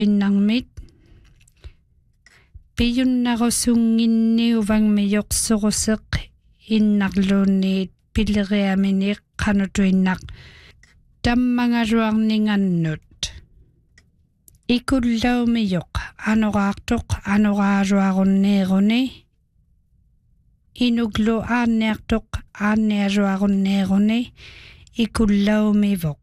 innarmit piyunnarusunginniuvangmi yoqsuruseq innarluunniit pilleriamini qanutuinnaq tammangaluarningannut ikullaumiyoq anoraartoq anoraaluarunneeruni inuglu aanniartoq aannialuarunneeruni ikullaumivoq